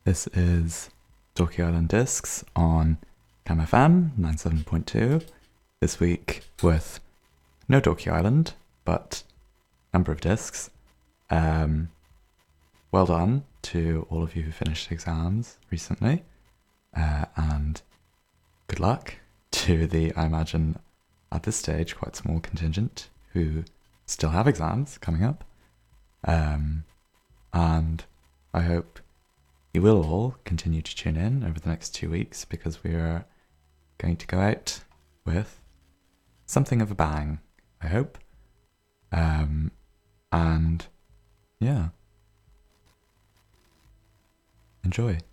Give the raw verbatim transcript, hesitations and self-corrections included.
This is Dorky Island Discs on Cam F M ninety-seven point two. This week with no Dorky Island, but number of discs. Um, well done to all of you who finished exams recently, uh, and good luck to the, I imagine, at this stage, quite small contingent who still have exams coming up. Um, and I hope you will all continue to tune in over the next two weeks because we are going to go out with something of a bang, I hope. Um, and yeah, enjoy.